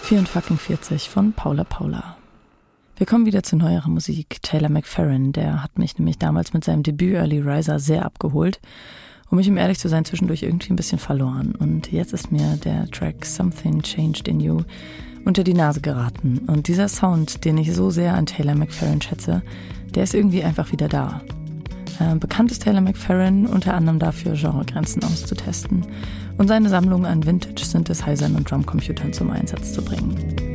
44 von Paula Paula. Wir kommen wieder zu neuerer Musik. Taylor McFerrin, der hat mich nämlich damals mit seinem Debüt Early Riser sehr abgeholt und mich, um ehrlich zu sein, zwischendurch irgendwie ein bisschen verloren. Und jetzt ist mir der Track Something Changed in You unter die Nase geraten. Und dieser Sound, den ich so sehr an Taylor McFerrin schätze, der ist irgendwie einfach wieder da. Bekannt ist Taylor McFerrin unter anderem dafür, Genregrenzen auszutesten und seine Sammlung an Vintage-Synthesizern und Drumcomputern zum Einsatz zu bringen.